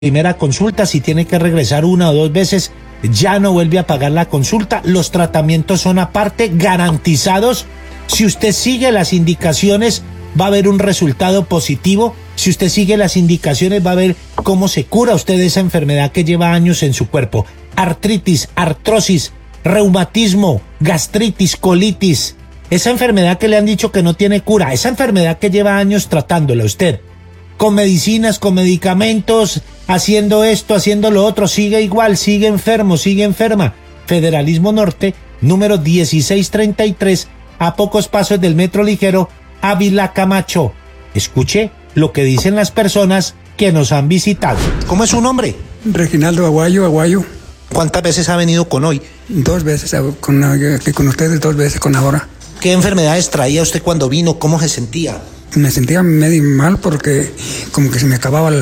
primera consulta, si tiene que regresar una o dos veces, ya no vuelve a pagar la consulta. Los tratamientos son aparte, garantizados. Si usted sigue las indicaciones, va a haber un resultado positivo. Si usted sigue las indicaciones, va a ver cómo se cura usted de esa enfermedad que lleva años en su cuerpo. Artritis, artrosis, reumatismo, gastritis, colitis. Esa enfermedad que le han dicho que no tiene cura, esa enfermedad que lleva años tratándola usted. Con medicinas, con medicamentos, haciendo esto, haciendo lo otro, sigue igual, sigue enfermo, sigue enferma. Federalismo Norte, número 1633, a pocos pasos del Metro Ligero, Ávila Camacho. Escuche lo que dicen las personas que nos han visitado. ¿Cómo es su nombre? Reginaldo Aguayo. ¿Cuántas veces ha venido con hoy? 2 veces, con ustedes 2 veces, con ahora. ¿Qué enfermedades traía usted cuando vino? ¿Cómo se sentía? Me sentía medio mal porque como que se me acababa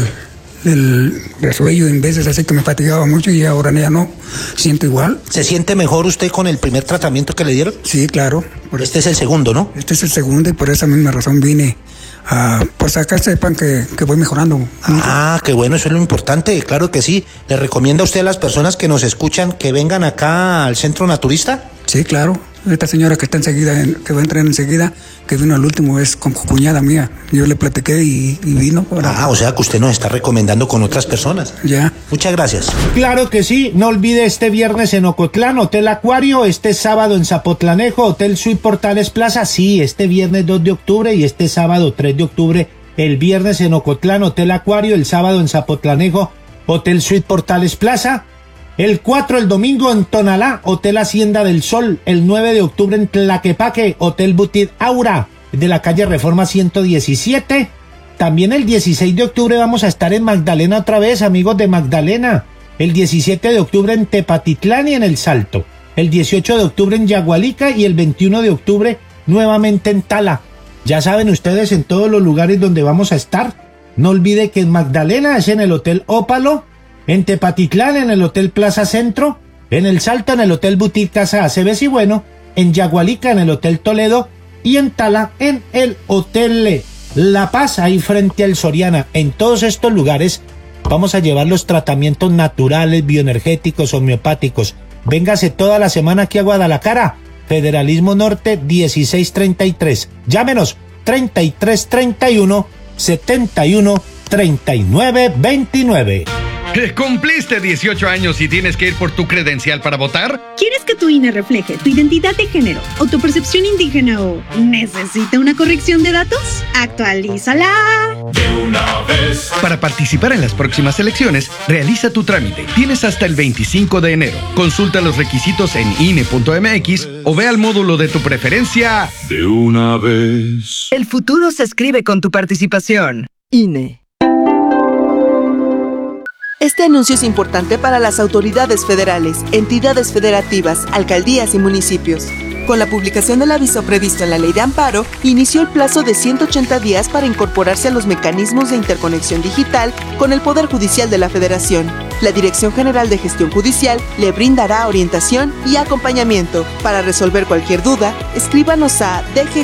el resuello, en veces así que me fatigaba mucho, y ahora ya no siento igual. ¿Se siente mejor usted con el primer tratamiento que le dieron? Sí, claro. Este es el segundo, ¿no? Este es el segundo, y por esa misma razón vine a, pues acá sepan que voy mejorando mucho. Ah, qué bueno, eso es lo importante, claro que sí. ¿Le recomienda usted a las personas que nos escuchan que vengan acá al Centro Naturista? Sí, claro. Esta señora que está enseguida, que va a entrar enseguida, que vino al último, es con cuñada mía. Yo le platiqué y vino. O sea que usted nos está recomendando con otras personas. Ya. Muchas gracias. Claro que sí. No olvide este viernes en Ocotlán, Hotel Acuario. Este sábado en Zapotlanejo, Hotel Suite Portales Plaza. Sí, este viernes 2 de octubre y este sábado 3 de octubre. El viernes en Ocotlán, Hotel Acuario. El sábado en Zapotlanejo, Hotel Suite Portales Plaza. El 4 el domingo en Tonalá, Hotel Hacienda del Sol. El 9 de octubre en Tlaquepaque, Hotel Boutique Aura, de la calle Reforma 117. También el 16 de octubre vamos a estar en Magdalena otra vez, amigos de Magdalena. El 17 de octubre en Tepatitlán y en El Salto. El 18 de octubre en Yagualica y el 21 de octubre nuevamente en Tala. Ya saben ustedes en todos los lugares donde vamos a estar. No olvide que en Magdalena es en el Hotel Ópalo. En Tepatitlán, en el Hotel Plaza Centro, en El Salto, en el Hotel Boutique Casa Aceves y Bueno, en Yagualica, en el Hotel Toledo, y en Tala, en el Hotel La Paz, ahí frente al Soriana. En todos estos lugares vamos a llevar los tratamientos naturales, bioenergéticos, homeopáticos. Véngase toda la semana aquí a Guadalajara. Federalismo Norte 1633. Llámenos 3331 71 39 29. ¿Cumpliste 18 años y tienes que ir por tu credencial para votar? ¿Quieres que tu INE refleje tu identidad de género o tu percepción indígena o necesita una corrección de datos? ¡Actualízala! De una vez. Para participar en las próximas elecciones, realiza tu trámite. Tienes hasta el 25 de enero. Consulta los requisitos en INE.mx o ve al módulo de tu preferencia. De una vez. El futuro se escribe con tu participación. INE. Este anuncio es importante para las autoridades federales, entidades federativas, alcaldías y municipios. Con la publicación del aviso previsto en la Ley de Amparo, inició el plazo de 180 días para incorporarse a los mecanismos de interconexión digital con el Poder Judicial de la Federación. La Dirección General de Gestión Judicial le brindará orientación y acompañamiento. Para resolver cualquier duda, escríbanos a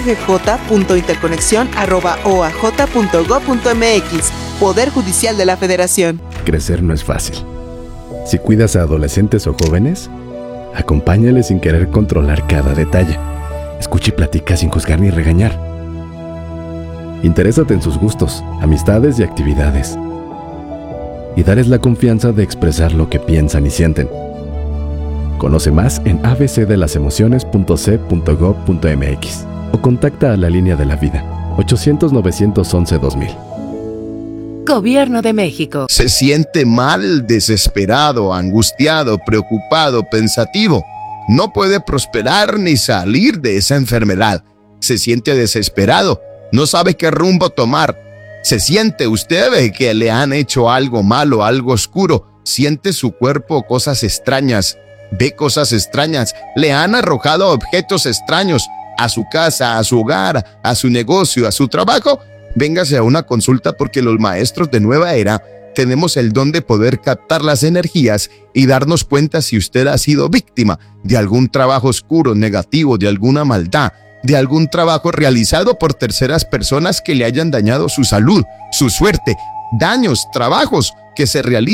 dggj.interconexion@oaj.gov.mx. Poder Judicial de la Federación. Crecer no es fácil. Si cuidas a adolescentes o jóvenes, acompáñales sin querer controlar cada detalle. Escucha y platica sin juzgar ni regañar. Interésate en sus gustos, amistades y actividades. Y darles la confianza de expresar lo que piensan y sienten. Conoce más en abcdelasemociones.c.gov.mx o contacta a la Línea de la Vida, 800-911-2000. Gobierno de México. Se siente mal, desesperado, angustiado, preocupado, pensativo. No puede prosperar ni salir de esa enfermedad. Se siente desesperado, no sabe qué rumbo tomar. Se siente usted que le han hecho algo malo, algo oscuro. Siente su cuerpo cosas extrañas, ve cosas extrañas. Le han arrojado objetos extraños a su casa, a su hogar, a su negocio, a su trabajo. Véngase a una consulta porque los maestros de Nueva Era tenemos el don de poder captar las energías y darnos cuenta si usted ha sido víctima de algún trabajo oscuro, negativo, de alguna maldad, de algún trabajo realizado por terceras personas que le hayan dañado su salud, su suerte. daños, trabajos que se realizan